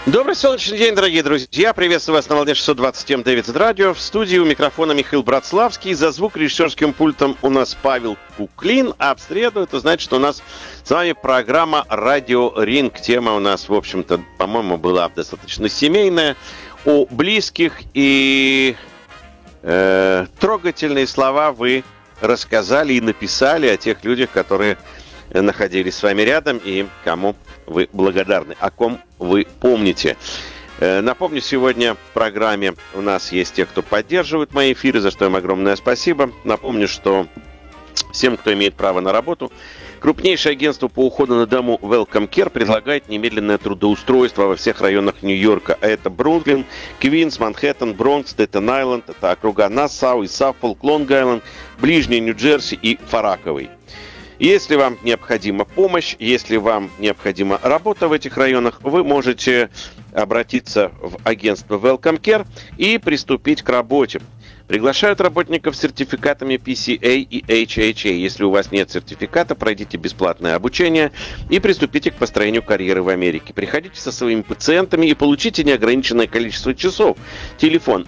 Добрый солнечный день, дорогие друзья. Приветствую вас на волне 620 М Дэвидсон Радио. В студии у микрофона Михаил Братславский. За звукорежиссерским пультом у нас Павел Куклин. А в среду это значит, что у нас с вами программа «Радио Ринг». Тема у нас, в общем-то, по-моему, была достаточно семейная. О близких и трогательные слова вы рассказали и написали о тех людях, которые находились с вами рядом и кому вы благодарны, о ком вы помните. Напомню, сегодня в программе у нас есть те, кто поддерживает мои эфиры, за что им огромное спасибо. Напомню, что всем, кто имеет право на работу, крупнейшее агентство по уходу на дому Welcome Care предлагает немедленное трудоустройство во всех районах Нью-Йорка. А это Бруклин, Квинс, Манхэттен, Бронкс, Стейтен-Айленд, это округа Нассау и Саффолк, Лонг-Айленд, Ближний Нью-Джерси и Фараковый. Если вам необходима помощь, если вам необходима работа в этих районах, вы можете обратиться в агентство Welcome Care и приступить к работе. Приглашают работников с сертификатами PCA и HHA. Если у вас нет сертификата, пройдите бесплатное обучение и приступите к построению карьеры в Америке. Приходите со своими пациентами и получите неограниченное количество часов. Телефон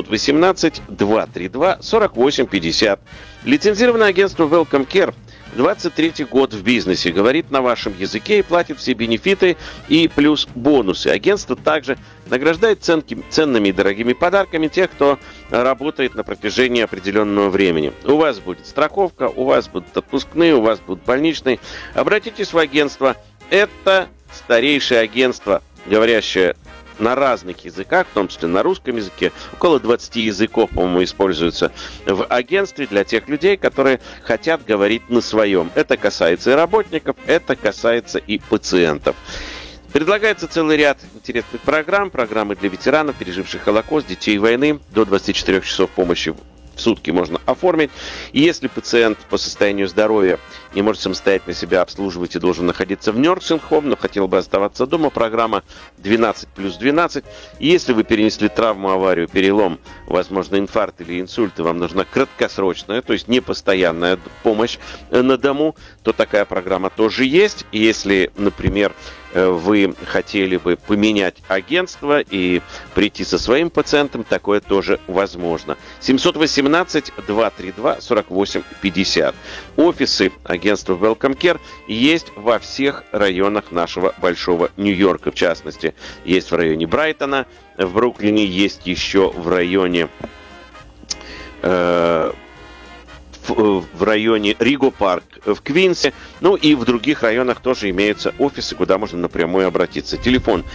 718-232-4850. Лицензированное агентство Welcome Care. 23-й год в бизнесе, говорит на вашем языке и платит все бенефиты и плюс бонусы. Агентство также награждает ценными и дорогими подарками тех, кто работает на протяжении определенного времени. У вас будет страховка, у вас будут отпускные, у вас будут больничные. Обратитесь в агентство. Это старейшее агентство, говорящее на разных языках, в том числе на русском языке. Около 20 языков, по-моему, используются в агентстве для тех людей, которые хотят говорить на своем. Это касается и работников, это касается и пациентов. Предлагается целый ряд интересных программ. Программы для ветеранов, переживших Холокост, детей войны. До 24 часов помощи в сутки можно оформить. И если пациент по состоянию здоровья не может самостоятельно себя обслуживать и должен находиться в nursing home, но хотел бы оставаться дома, программа 12+12. И если вы перенесли травму, аварию, перелом, возможно, инфаркт или инсульт, и вам нужна краткосрочная, то есть непостоянная помощь на дому, то такая программа тоже есть. И если, например, вы хотели бы поменять агентство и прийти со своим пациентом, такое тоже возможно. 718-232-4850. Офисы агентства Welcome Care есть во всех районах нашего большого Нью-Йорка. В частности, есть в районе Брайтона, в Бруклине, есть еще в районе Риго Парк в Квинсе, ну и в других районах тоже имеются офисы, куда можно напрямую обратиться. Телефон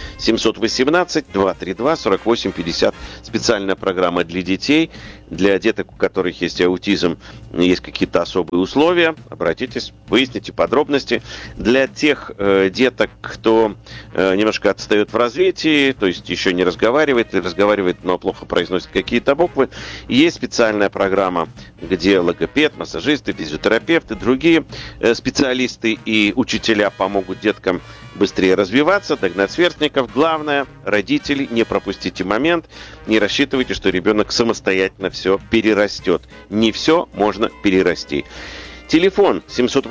718-232-4850. Специальная программа для детей, для деток, у которых есть аутизм, есть какие-то особые условия. Обратитесь, выясните подробности. Для тех деток, кто немножко отстает в развитии, то есть еще не разговаривает, или разговаривает, но плохо произносит какие-то буквы, есть специальная программа, где логопед, массажисты, физиотерапевты, другие специалисты и учителя помогут деткам быстрее развиваться, догнать сверстников. Главное, родители, не пропустите момент, не рассчитывайте, что ребенок самостоятельно все перерастет. Не все можно перерасти. Телефон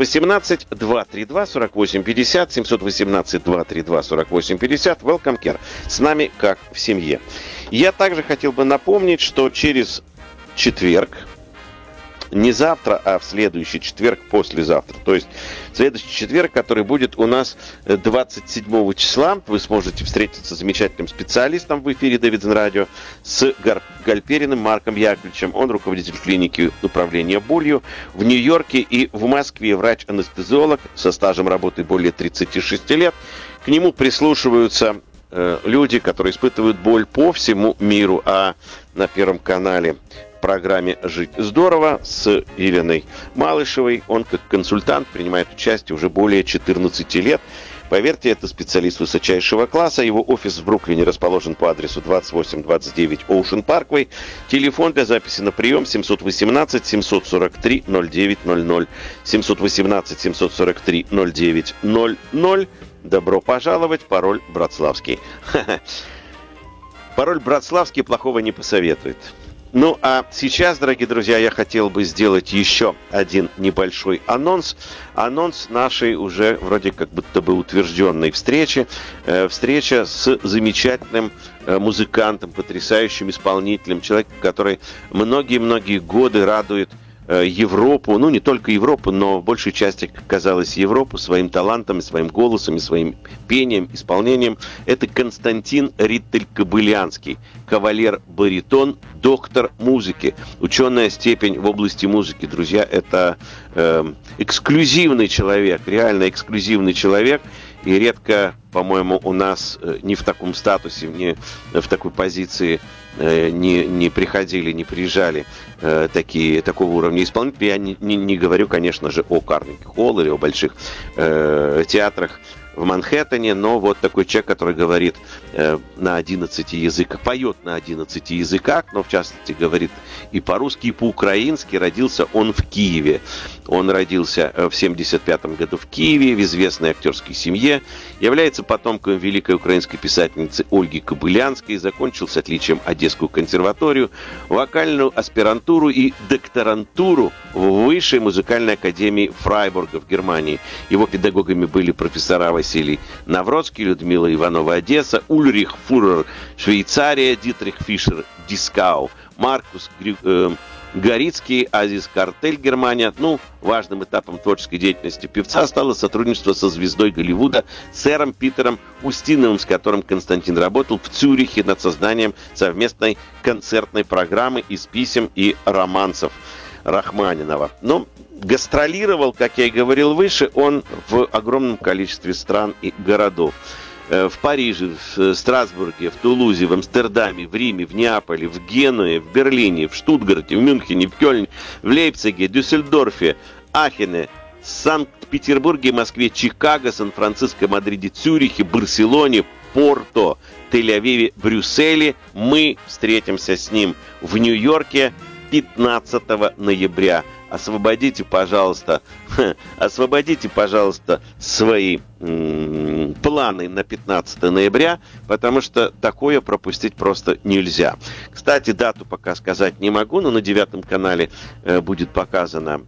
718-232-4850, 718-232-4850, Welcome Care. С нами как в семье. Я также хотел бы напомнить, что через четверг, не завтра, а в следующий четверг, послезавтра. То есть в следующий четверг, который будет у нас 27 числа, вы сможете встретиться с замечательным специалистом в эфире Дэвидсон Радио, с Гальпериным Марком Яковлевичем. Он руководитель клиники управления болью в Нью-Йорке и в Москве, врач-анестезиолог со стажем работы более 36 лет. К нему прислушиваются люди, которые испытывают боль по всему миру, а на Первом канале в программе «Жить здорово» с Еленой Малышевой. Он как консультант принимает участие уже более 14 лет. Поверьте, это специалист высочайшего класса. Его офис в Бруклине расположен по адресу 2829 Ocean Parkway. Телефон для записи на прием 718-743-0900. 718-743-0900. Добро пожаловать, пароль Братславский. Пароль Братславский плохого не посоветует. Ну, а сейчас, дорогие друзья, я хотел бы сделать еще один небольшой анонс. Анонс нашей уже вроде как будто бы утвержденной встречи. Встреча с замечательным музыкантом, потрясающим исполнителем, человеком, который многие-многие годы радует Европу, ну не только Европу, но в большей части, как казалось, Европу своим талантом, своим голосом, своим пением, исполнением. Это Константин Риттель-Кобылянский, кавалер-баритон, доктор музыки, ученая степень в области музыки. Друзья, это эксклюзивный человек, реально эксклюзивный человек. И редко, по-моему, у нас не в таком статусе, не в такой позиции не приходили, не приезжали такого уровня исполнителей. Я не говорю, конечно же, о Карнеги-Холл или о больших театрах в Манхэттене, но вот такой человек, который говорит на 11 языках, поет на 11 языках, но в частности говорит и по-русски, и по-украински. Родился он в Киеве. Он родился в 1975 году в Киеве, в известной актерской семье, является потомком великой украинской писательницы Ольги Кобылянской, закончил с отличием Одесскую консерваторию, вокальную аспирантуру и докторантуру в Высшей музыкальной академии Фрайбурга в Германии. Его педагогами были профессора Василий Навродский, Людмила Иванова, Одесса, Ульрих Фурер, Швейцария, Дитрих Фишер, Дискау, Маркус Горицкий, Азис Картель, Германия. Ну, важным этапом творческой деятельности певца стало сотрудничество со звездой Голливуда сэром Питером Устиновым, с которым Константин работал в Цюрихе над созданием совместной концертной программы из писем и романсов Рахманинова. Но гастролировал, как я и говорил выше, он в огромном количестве стран и городов. В Париже, в Страсбурге, в Тулузе, в Амстердаме, в Риме, в Неаполе, в Генуе, в Берлине, в Штутгарте, в Мюнхене, в Кёльне, в Лейпциге, Дюссельдорфе, Ахене, Санкт-Петербурге, Москве, Чикаго, Сан-Франциско, Мадриде, Цюрихе, Барселоне, Порто, Тель-Авиве, Брюсселе. Мы встретимся с ним в Нью-Йорке 15 ноября. Освободите, пожалуйста, свои планы на 15 ноября, потому что такое пропустить просто нельзя. Кстати, дату пока сказать не могу, но на 9 канале будет показан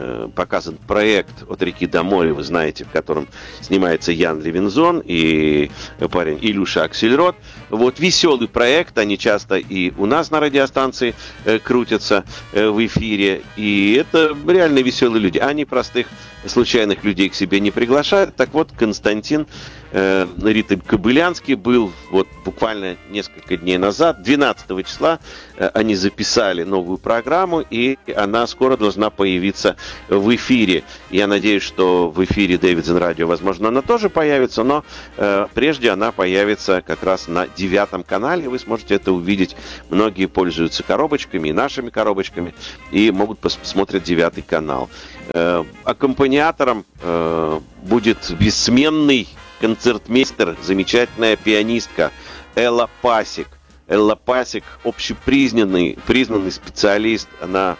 проект «От реки до моря», вы знаете, в котором снимается Ян Левинзон и парень Илюша Аксельрод. Вот веселый проект, они часто и у нас на радиостанции крутятся в эфире, и это реально веселые люди. Они простых случайных людей к себе не приглашают. Так вот, Константин Риттель-Кобылянский был вот буквально несколько дней назад, 12 числа, они записали новую программу, и она скоро должна появиться в эфире. Я надеюсь, что в эфире Davidson Radio, возможно, она тоже появится, но прежде она появится как раз на 9 канале. Вы сможете это увидеть. Многие пользуются коробочками, и нашими коробочками, и могут посмотреть 9 канал. Аккомпаниатором будет бессменный концертмейстер, замечательная пианистка Элла Пасик. Элла Пасик общепризнанный специалист. Она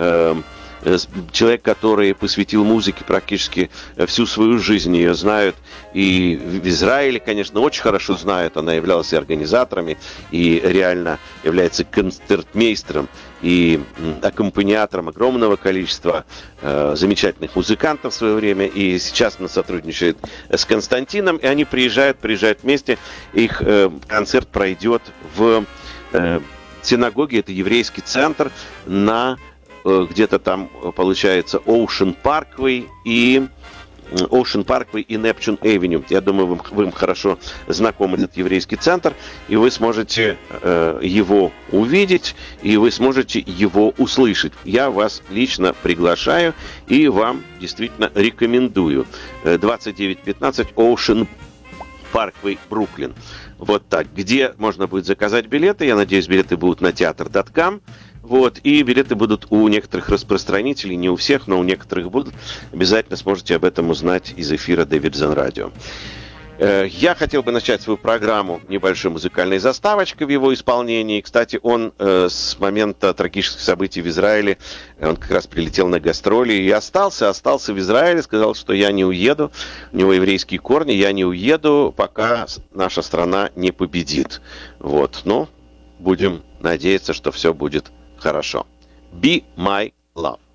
человек, который посвятил музыке практически всю свою жизнь. Ее знают и в Израиле, конечно, очень хорошо знают. Она являлась и организаторами, и реально является концертмейстером и аккомпаниатором огромного количества замечательных музыкантов в свое время. И сейчас она сотрудничает с Константином, и они приезжают вместе. Их концерт пройдет в синагоге, это еврейский центр, на где-то там, получается, Ocean Parkway и Neptune Avenue. Я думаю, вам хорошо знаком этот еврейский центр, и вы сможете его увидеть, и вы сможете его услышать. Я вас лично приглашаю и вам действительно рекомендую. 2915 Ocean Parkway, Бруклин. Вот так. Где можно будет заказать билеты? Я надеюсь, билеты будут на teatr.com. Вот, и билеты будут у некоторых распространителей, не у всех, но у некоторых будут. Обязательно сможете об этом узнать из эфира Davidson Radio. Я хотел бы начать свою программу небольшой музыкальной заставочкой в его исполнении. Кстати, он с момента трагических событий в Израиле, он как раз прилетел на гастроли и остался в Израиле, сказал, что я не уеду, у него еврейские корни, я не уеду, пока наша страна не победит. Вот, но будем надеяться, что все будет хорошо. Be My Love.